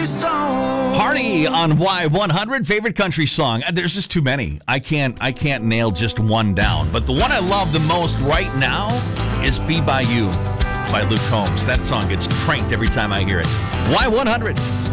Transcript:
Hardy on Y100, favorite country song. There's just too many. I can't nail just one down. But the one I love the most right now is Be By You by Luke Combs. That song gets cranked every time I hear it. Y100.